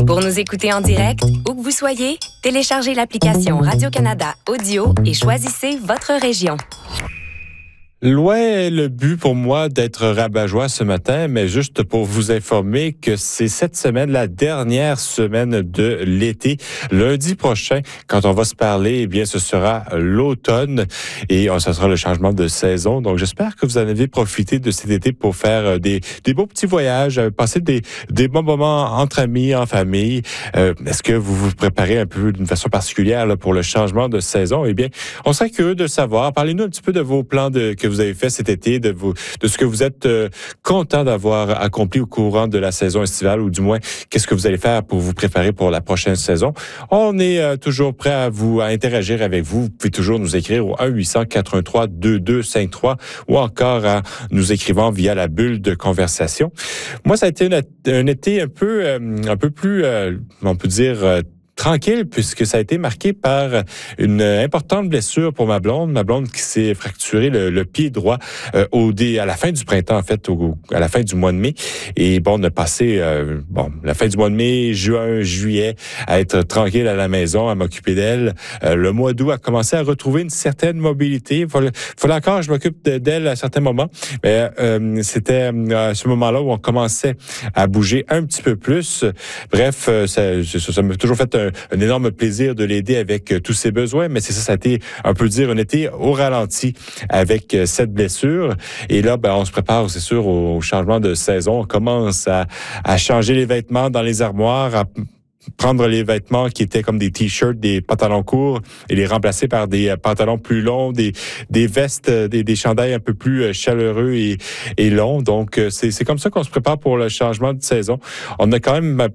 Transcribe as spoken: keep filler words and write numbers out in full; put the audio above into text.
Pour nous écouter en direct, où que vous soyez, téléchargez l'application Radio-Canada Audio et choisissez votre région. Loin est le but pour moi d'être rabat-joie ce matin, mais juste pour vous informer que c'est cette semaine, la dernière semaine de l'été. Lundi prochain, quand on va se parler, eh bien, ce sera l'automne et ce sera le changement de saison. Donc, j'espère que vous en avez profité de cet été pour faire des, des beaux petits voyages, passer des, des bons moments entre amis, en famille. Euh, est-ce que vous vous préparez un peu d'une façon particulière là, pour le changement de saison? Eh bien, on serait curieux de savoir. Parlez-nous un petit peu de vos plans de, que vous avez fait cet été, de, vous, de ce que vous êtes euh, content d'avoir accompli au courant de la saison estivale, ou du moins, qu'est-ce que vous allez faire pour vous préparer pour la prochaine saison. On est euh, toujours prêt à vous à interagir avec vous. Vous pouvez toujours nous écrire au un huit cent quatre un trois deux deux cinq trois ou encore en nous écrivant via la bulle de conversation. Moi, ça a été une, un été un peu, euh, un peu plus, euh, on peut dire, euh, tranquille, puisque ça a été marqué par une importante blessure pour ma blonde. Ma blonde qui s'est fracturé le, le pied droit euh, au dé, à la fin du printemps, en fait, au, à la fin du mois de mai. Et bon, on a passé euh, bon, la fin du mois de mai, juin, juillet, à être tranquille à la maison, à m'occuper d'elle. Euh, le mois d'août a commencé à retrouver une certaine mobilité. Il fallait, fallait encore que je m'occupe d'elle à certains moments. Mais euh, c'était à ce moment-là où on commençait à bouger un petit peu plus. Bref, ça, ça, ça m'a toujours fait un un énorme plaisir de l'aider avec euh, tous ses besoins, mais c'est ça, ça a été, on peut dire, un été au ralenti avec euh, cette blessure. Et là, ben, on se prépare, c'est sûr, au, au changement de saison. On commence à, à changer les vêtements dans les armoires, à prendre les vêtements qui étaient comme des t-shirts, des pantalons courts et les remplacer par des pantalons plus longs, des, des vestes, des, des chandails un peu plus chaleureux et, et longs. Donc, c'est, c'est comme ça qu'on se prépare pour le changement de saison. On a quand même